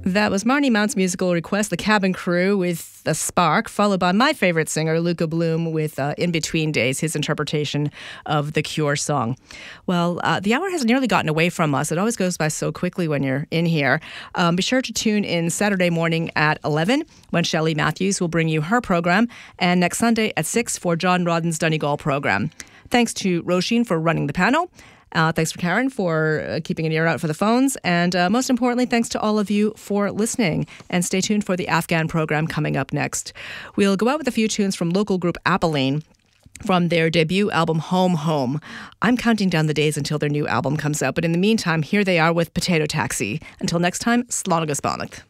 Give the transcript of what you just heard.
That was Marnie Mount's musical request, The Cabin Crew with The Spark, followed by my favorite singer, Luca Bloom, with In Between Days, his interpretation of the Cure song. Well, the hour has nearly gotten away from us. It always goes by so quickly when you're in here. Be sure to tune in Saturday morning at 11 when Shelley Matthews will bring you her program, and next Sunday at 6 for John Rodden's Donegal program. Thanks to Roisin for running the panel. Thanks for Karen for keeping an ear out for the phones. And most importantly, thanks to all of you for listening. And stay tuned for the Afghan program coming up next. We'll go out with a few tunes from local group Abilene from their debut album, Home Home. I'm counting down the days until their new album comes out. But in the meantime, here they are with Potato Taxi. Until next time, Slán agus Beannacht.